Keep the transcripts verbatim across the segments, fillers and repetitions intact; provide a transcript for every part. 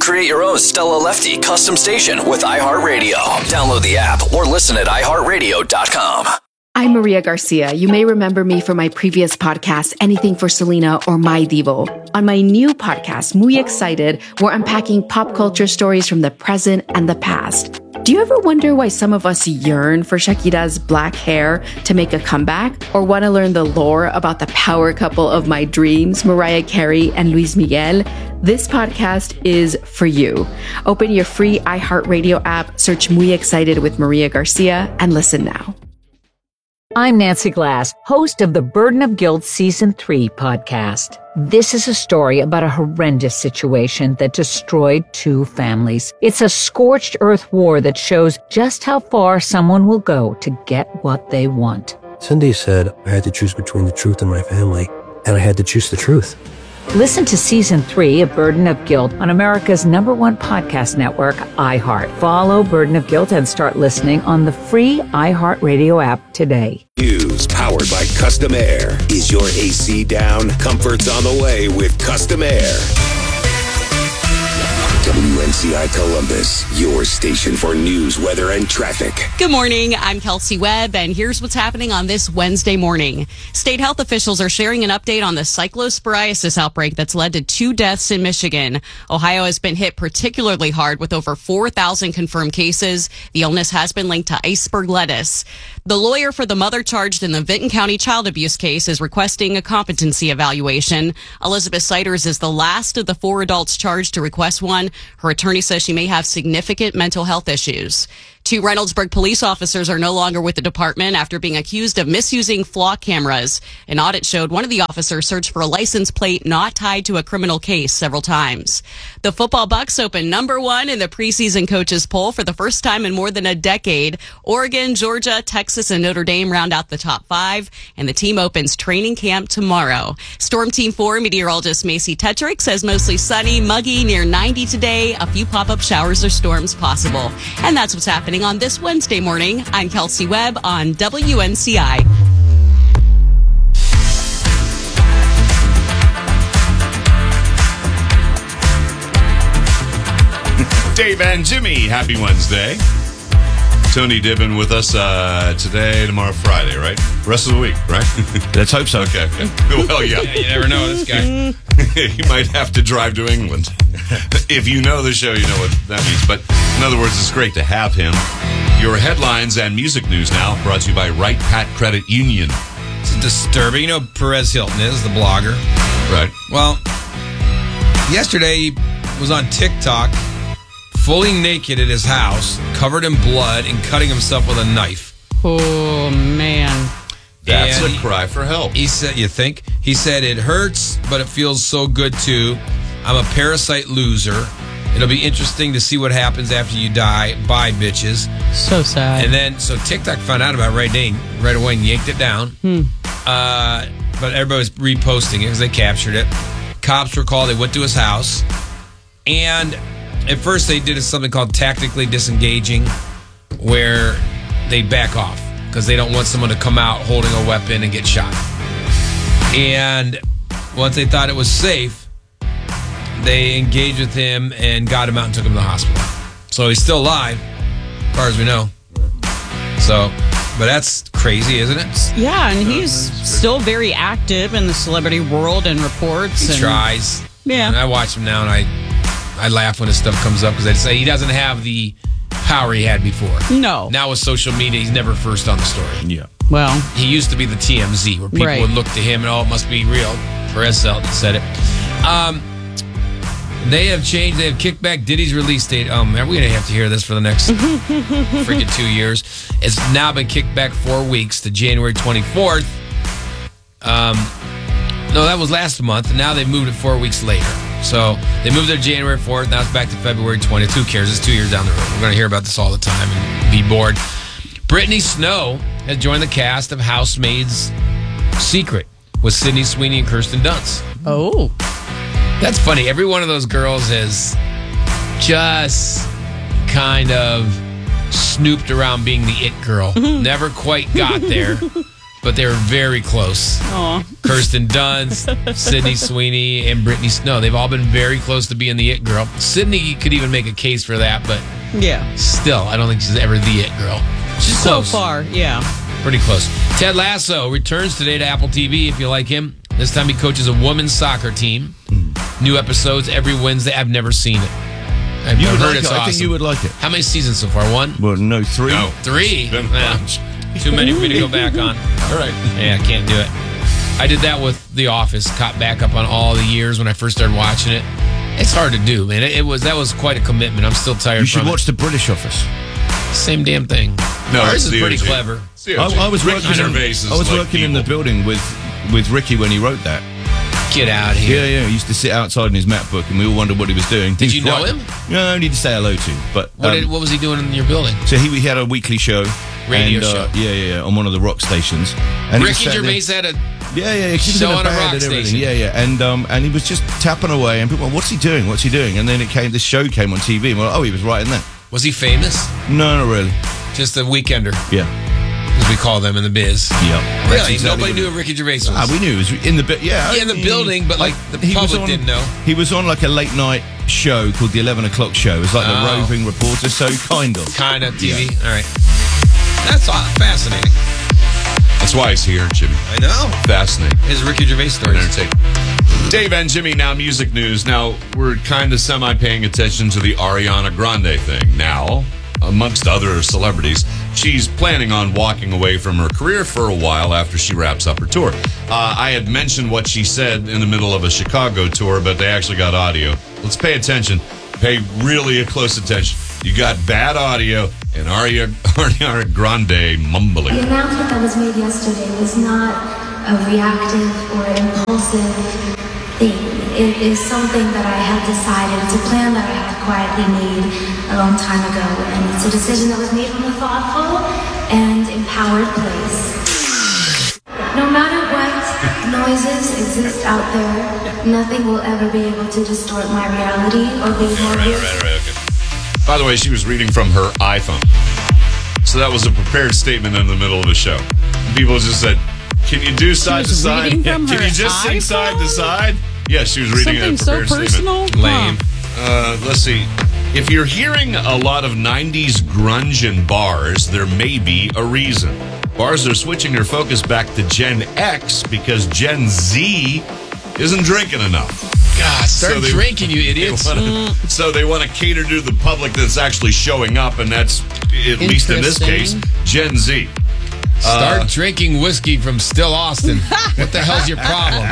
Create your own Stella Lefty custom station with iHeartRadio. Download the app or listen at i heart radio dot com. I'm Maria Garcia. You may remember me from my previous podcast, Anything for Selena or My Divo. On my new podcast, Muy Excited, we're unpacking pop culture stories from the present and the past. Do you ever wonder why some of us yearn for Shakira's black hair to make a comeback? Or want to learn the lore about the power couple of my dreams, Mariah Carey and Luis Miguel? This podcast is for you. Open your free iHeartRadio app, search Muy Excited with Maria Garcia, and listen now. I'm Nancy Glass, host of the Burden of Guilt Season three podcast. This is a story about a horrendous situation that destroyed two families. It's a scorched earth war that shows just how far someone will go to get what they want. Cindy said I had to choose between the truth and my family, and I had to choose the truth. Listen to Season three of Burden of Guilt on America's number one podcast network, iHeart. Follow Burden of Guilt and start listening on the free iHeartRadio app today. News powered by Custom Air. Is your A C down? Comfort's on the way with Custom Air. W N C I Columbus, your station for news, weather, and traffic. Good morning. I'm Kelsey Webb, and here's what's happening on this Wednesday morning. State health officials are sharing an update on the cyclosporiasis outbreak that's led to two deaths in Michigan. Ohio has been hit particularly hard with over four thousand confirmed cases. The illness has been linked to iceberg lettuce. The lawyer for the mother charged in the Vinton County child abuse case is requesting a competency evaluation. Elizabeth Siders is the last of the four adults charged to request one. Her attorney says she may have significant mental health issues. Two Reynoldsburg police officers are no longer with the department after being accused of misusing flock cameras. An audit showed one of the officers searched for a license plate not tied to a criminal case several times. The football Bucks open number one in the preseason coaches poll for the first time in more than a decade. Oregon, Georgia, Texas, and Notre Dame round out the top five, and the team opens training camp tomorrow. Storm Team four meteorologist Macy Tetrick says mostly sunny, muggy, near ninety today. A few pop-up showers or storms possible. And that's what's happening on this Wednesday morning. I'm Kelsey Webb on W N C I. Dave and Jimmy, happy Wednesday. Tony Dibbin with us uh, today, tomorrow, Friday, right? Rest of the week, right? Let's hope so. Okay, okay. Well, yeah. yeah. You never know this guy. He might have to drive to England. If you know the show, you know what that means. But in other words, it's great to have him. Your headlines and music news now brought to you by Wright Pat Credit Union. It's disturbing. You know who Perez Hilton is, the blogger. Right. Well, yesterday he was on TikTok, fully naked at his house, covered in blood, and cutting himself with a knife. Oh, man. That's and a cry for help. He said, you think? He said, it hurts, but it feels so good, too. I'm a parasite loser. It'll be interesting to see what happens after you die. Bye, bitches. So sad. And then, so TikTok found out about it right, day, right away and yanked it down. Hmm. Uh, but everybody was reposting it because they captured it. Cops were called. They went to his house. And at first they did something called tactically disengaging, where they back off because they don't want someone to come out holding a weapon and get shot. And once they thought it was safe, they engaged with him and got him out and took him to the hospital. So he's still alive, as far as we know. So, but that's crazy, isn't it? Yeah, and he's still very active in the celebrity world and reports. He and, tries. Yeah. And I watch him now, and I I laugh when his stuff comes up because I say he doesn't have the power he had before. No. Now with social media, he's never first on the story. Yeah. Well, He used to be the T M Z, where people Right. would look to him and, oh, it must be real. Perez Hilton said it. Um, they have changed. They have kicked back Diddy's release date. Oh, man, we're going to have to hear this for the next freaking two years. It's now been kicked back four weeks to January twenty-fourth. Um, no, that was last month, and now they've moved it four weeks later. So they moved it to January fourth. Now it's back to February twentieth. Who cares? It's two years down the road. We're going to hear about this all the time and be bored. Brittany Snow has joined the cast of Housemaid's Secret with Sydney Sweeney and Kirsten Dunst. oh, That's funny. Every one of those girls has just kind of snooped around being the it girl. Never quite got there. but they were very close. Aw. Kirsten Dunst, Sydney Sweeney, and Brittany Snow. They've all been very close to being the it girl. Sydney could even make a case for that, but Yeah. still, I don't think she's ever the it girl. She's So close. far, yeah. Pretty close. Ted Lasso returns today to Apple T V if you like him. This time he coaches a women's soccer team. New episodes every Wednesday. I've never seen it. I've You would heard like it's it. awesome. I think you would like it. How many seasons so far? One? Well, no, three. No. Three? Been a Yeah. bunch. Too many for me to go back on. All right. Yeah, I can't do it. I did that with The Office. Caught back up on all the years when I first started watching it. It's hard to do, man. It, it was That was quite a commitment. I'm still tired You should from watch The British Office. it. Same damn thing. No, Ours it's is the pretty O G. clever. It's the I, O G. I was Ricky working. Gervais In, is I was like working in the evil. building with with Ricky when he wrote that. Get out of here. Yeah, yeah. He used to sit outside in his MacBook, and we all wondered what he was doing. Did He you was know right- him? No, only to say hello to. But What, um, did, what was he doing in your building? so he, he had a weekly show, Radio and, uh, show. Yeah, yeah, yeah, on one of the rock stations. And he was Ricky sat there- Gervais had a Yeah, yeah, yeah. He was show in on a band rock and everything. station. Yeah, yeah, and um, and he was just tapping away, and people, were, what's he doing? What's he doing? And then it came. This show came on T V, and we're like, oh, he was writing that. Was he famous? No, not really. Just a weekender, Yeah, as we call them in the biz. yeah. Really? That's exactly Nobody what knew it- who Ricky Gervais was? Ah, we knew he was in the bit. Yeah, Yeah, in the he- building, but, like, the he was public on- didn't know. He was on like a late night show called the Eleven O'clock Show. It was like Oh. the roving reporter, so kind of. Kind of T V. All right. That's all fascinating. That's why he's here, Jimmy. I know. Fascinating. His Ricky Gervais stories. Entertaining. Dave and Jimmy, now music news. Now, we're kind of semi paying attention to the Ariana Grande thing. Now, amongst other celebrities, she's planning on walking away from her career for a while after she wraps up her tour. Uh, I had mentioned what she said in the middle of a Chicago tour, but they actually got audio. Let's pay attention. Pay really a close attention. You got bad audio and Aria- Ariana Grande mumbling. The announcement that was made yesterday was not a reactive or impulsive thing. It is something that I had decided. It's a plan that I had quietly made a long time ago, and it's a decision that was made from a thoughtful and empowered place. No matter what noises exist out there, nothing will ever be able to distort my reality or be more Right, right, right, okay. By the way, she was reading from her iPhone. So that was a prepared statement in the middle of the show. People just said, can you do side to was side? reading from Can her you just sing side to iPhone? side? Yeah, she was reading Something a so prepared personal. statement. Lame. Uh, let's see. If you're hearing a lot of nineties grunge in bars, there may be a reason. Bars are switching their focus back to Gen X because Gen Z isn't drinking enough. God, start So they- drinking, you idiots. They wanna- so they want to cater to the public that's actually showing up, and that's, at least in this case, Interesting. Gen Z. Start drinking whiskey from Still Austin. What the hell's your problem?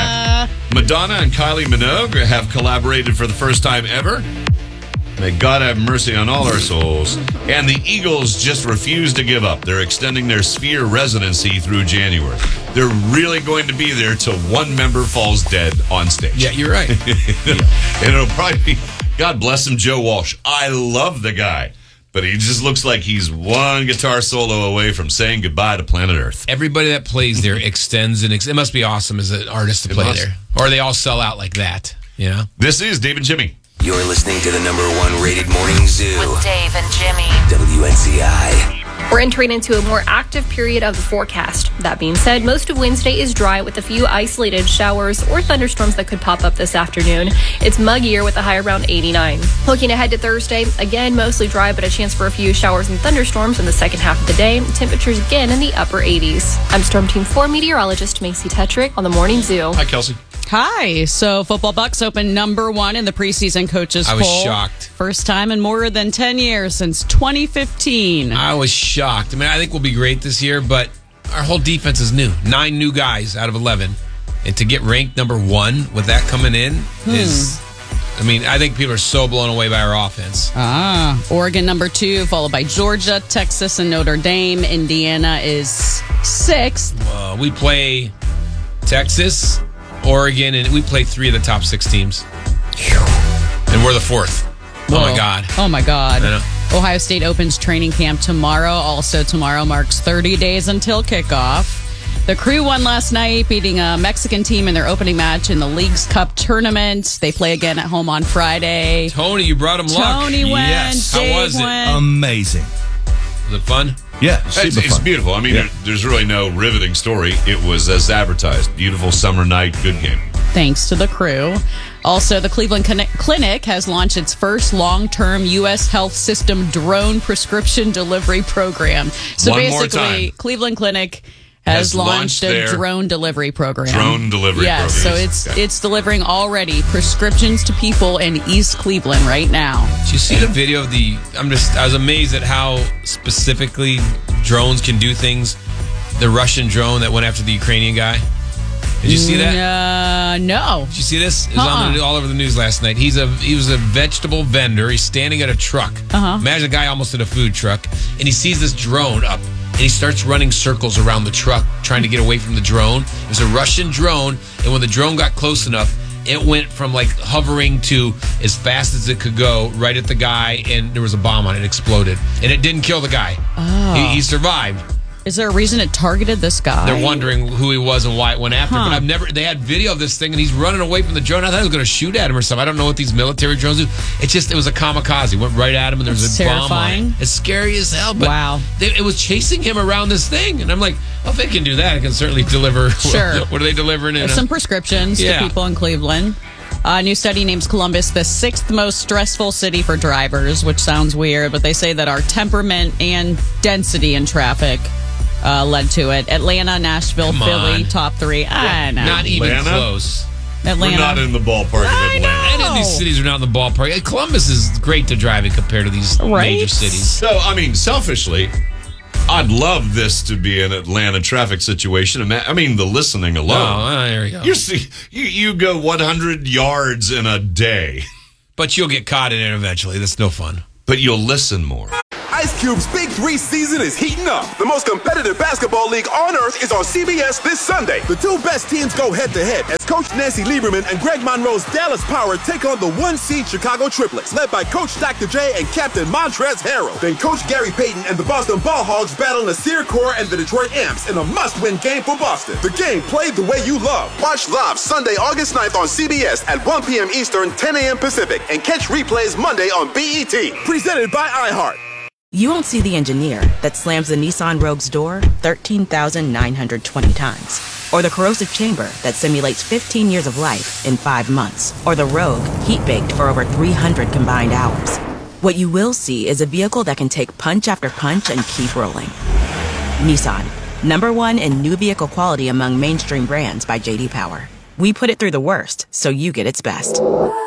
Madonna and Kylie Minogue have collaborated for the first time ever. May God have mercy on all our souls. And the Eagles just refuse to give up. They're extending their Sphere residency through January. They're really going to be there till one member falls dead on stage. Yeah, you're right. And it'll probably be, God bless him, Joe Walsh. I love the guy, but he just looks like he's one guitar solo away from saying goodbye to planet Earth. Everybody that plays there extends and ex- it must be awesome as an artist to It play must. there, or they all sell out like that. You know. This is Dave and Jimmy. You're listening to the number one rated morning zoo, With Dave and Jimmy. W N C I. We're entering into a more active period of the forecast. That being said, most of Wednesday is dry with a few isolated showers or thunderstorms that could pop up this afternoon. It's muggier with a high around eighty-nine. Looking ahead to Thursday, again, mostly dry, but a chance for a few showers and thunderstorms in the second half of the day. Temperatures again in the upper eighties. I'm Storm Team four meteorologist Macy Tetrick on the Morning Zoo. Hi, Kelsey. Hi. So, football Bucks open number one in the preseason coaches I was poll. shocked. First time in more than ten years since twenty fifteen. I was shocked. I mean, I think we'll be great this year, but our whole defense is new. Nine new guys out of eleven. And to get ranked number one with that coming in is, I mean, I think people are so blown away by our offense. Ah, Oregon number two, followed by Georgia, Texas, and Notre Dame. Indiana is sixth. Uh, we play Texas, Oregon, and we play three of the top six teams. And we're the fourth. Oh, my Whoa. God. Oh, my God. I know. Ohio State opens training camp tomorrow. Also, tomorrow marks thirty days until kickoff. The Crew won last night, beating a Mexican team in their opening match in the League's Cup tournament. They play again at home on Friday. Tony, you brought him luck. Tony went. Yes. How Dave was it? went. Amazing. Was it fun? Yeah, It's, super it's fun. beautiful. I mean, Yeah. there, there's really no riveting story. It was as advertised. Beautiful summer night, good game. Thanks to the crew. Also, the Cleveland Clin- Clinic has launched its first long-term U S health system drone prescription delivery program. So One more basically, time. Cleveland Clinic has, Has launched, launched a their drone delivery program. drone delivery yes, program. so it's Okay. it's delivering already prescriptions to people in East Cleveland right now. Did you see the video of the? I'm just. I was amazed at how specifically drones can do things. The Russian drone that went after the Ukrainian guy. Did you see that? Uh, no. Did you see this? It was on the, all over the news last night. He's a he was a vegetable vendor. He's standing at a truck. Uh-huh. Imagine a guy almost at a food truck, and he sees this drone up, and he starts running circles around the truck, trying to get away from the drone. It was a Russian drone, and when the drone got close enough, it went from like hovering to as fast as it could go right at the guy, and there was a bomb on it. It exploded, and it didn't kill the guy. Oh. He, he survived. Is there a reason it targeted this guy? They're wondering who he was and why it went after. Huh. But I've never. They had video of this thing, and he's running away from the drone. I thought he was going to shoot at him or something. I don't know what these military drones do. It's just it was a kamikaze. It went right at him, and there was That's a terrifying. bomb on it. It's scary as hell. But Wow. they, it was chasing him around this thing, and I'm like, well, if they can do that, it can certainly deliver. Sure. What, what are they delivering? In There's a- some prescriptions Yeah. to people in Cleveland. A new study names Columbus the sixth most stressful city for drivers, which sounds weird, but they say that our temperament and density in traffic uh, led to it. Atlanta, Nashville, Come Philly, on. top three. I know. Not even Atlanta? close. Atlanta. We're not in the ballpark I of Atlanta. Any of these cities are not in the ballpark. Columbus is great to drive in compared to these Right? major cities. So, I mean, selfishly, I'd love this to be an Atlanta traffic situation. Ima- I mean, the listening Oh, alone. uh, there you go. You see, you, you go one hundred yards in a day, But you'll get caught in it eventually. That's no fun. but you'll listen more. Ice Cube's Big Three season is heating up. The most competitive basketball league on earth is on C B S this Sunday. The two best teams go head-to-head as Coach Nancy Lieberman and Greg Monroe's Dallas Power take on the one-seed Chicago Triplets, led by Coach Doctor J and Captain Montrezl Harrell. Then Coach Gary Payton and the Boston Ball Hogs battle Nasir Kaur and the Detroit Amps in a must-win game for Boston. The game played the way you love. Watch live Sunday, August ninth on C B S at one p.m. Eastern, ten a.m. Pacific, and catch replays Monday on B E T. Presented by iHeart. You won't see the engineer that slams the Nissan Rogue's door thirteen thousand nine hundred twenty times. Or the corrosive chamber that simulates fifteen years of life in five months. Or the Rogue heat-baked for over three hundred combined hours. What you will see is a vehicle that can take punch after punch and keep rolling. Nissan, number one in new vehicle quality among mainstream brands by J D Power. We put it through the worst, so you get its best.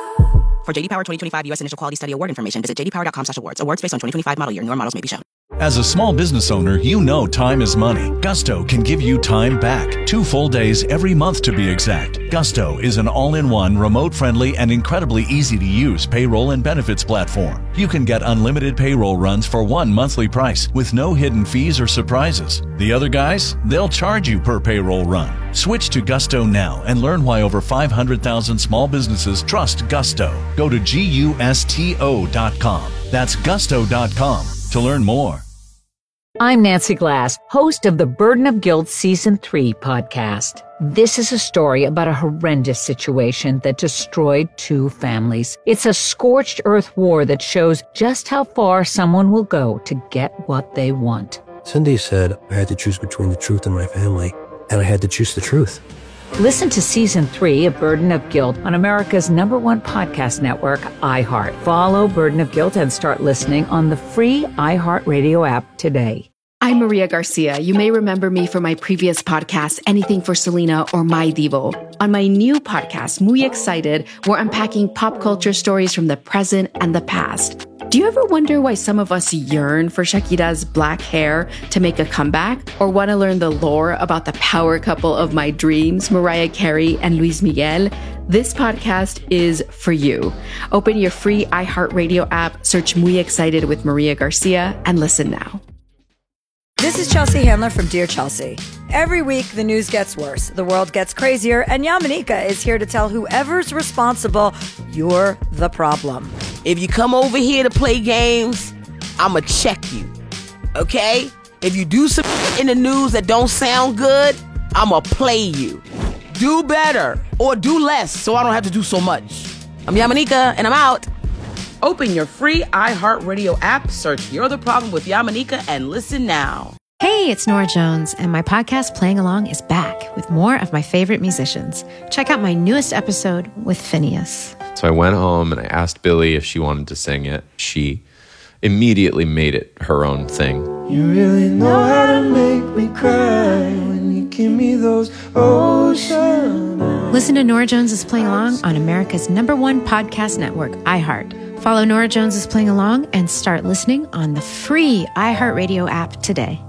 For J D Power twenty twenty-five U S Initial Quality Study Award information, visit j d power dot com slash awards. Awards based on twenty twenty-five model year. Newer models may be shown. As a small business owner, you know time is money. Gusto can give you time back. Two full days every month to be exact. Gusto is an all-in-one, remote-friendly, and incredibly easy-to-use payroll and benefits platform. You can get unlimited payroll runs for one monthly price with no hidden fees or surprises. The other guys, they'll charge you per payroll run. Switch to Gusto now and learn why over five hundred thousand small businesses trust Gusto. Go to gusto dot com. That's gusto dot com to learn more. I'm Nancy Glass, host of the Burden of Guilt Season three podcast. This is a story about a horrendous situation that destroyed two families. It's a scorched earth war that shows just how far someone will go to get what they want. Cindy said I had to choose between the truth and my family, and I had to choose the truth. Listen to Season three of Burden of Guilt on America's number one podcast network, iHeart. Follow Burden of Guilt and start listening on the free iHeartRadio app today. I'm Maria Garcia. You may remember me from my previous podcast, Anything for Selena or My Divo. On my new podcast, Muy Excited, we're unpacking pop culture stories from the present and the past. Do you ever wonder why some of us yearn for Shakira's black hair to make a comeback? Or want to learn the lore about the power couple of my dreams, Mariah Carey and Luis Miguel? This podcast is for you. Open your free iHeartRadio app, search Muy Excited with Maria Garcia, and listen now. This is Chelsea Handler from Dear Chelsea. Every week, the news gets worse, the world gets crazier, and Yamanika is here to tell whoever's responsible, you're the problem. If you come over here to play games, I'ma check you, okay? If you do some in the news that don't sound good, I'ma play you. Do better, or do less, so I don't have to do so much. I'm Yamanika, and I'm out. Open your free iHeartRadio app, search You're the Problem with Yamanika, and listen now. Hey, it's Nora Jones, and my podcast Playing Along is back with more of my favorite musicians. Check out my newest episode with Phineas. So I went home and I asked Billy if she wanted to sing it. She immediately made it her own thing. You really know how to make me cry when you give me those ocean eyes. Listen to Nora Jones is Playing Along on America's number one podcast network, iHeart. Follow Nora Jones is Playing Along and start listening on the free iHeartRadio app today.